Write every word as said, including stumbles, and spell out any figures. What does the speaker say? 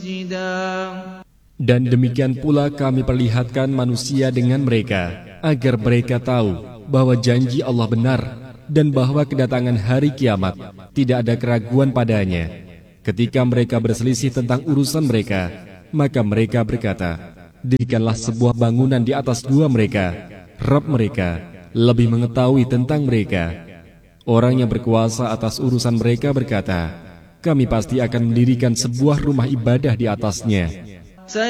Dan demikian pula kami perlihatkan manusia dengan mereka, agar mereka tahu bahwa janji Allah benar dan bahwa kedatangan hari kiamat tidak ada keraguan padanya. Ketika mereka berselisih tentang urusan mereka, maka mereka berkata, dirikanlah sebuah bangunan di atas gua mereka. Rabb mereka lebih mengetahui tentang mereka. Orang yang berkuasa atas urusan mereka berkata, kami pasti akan mendirikan sebuah rumah ibadah di atasnya.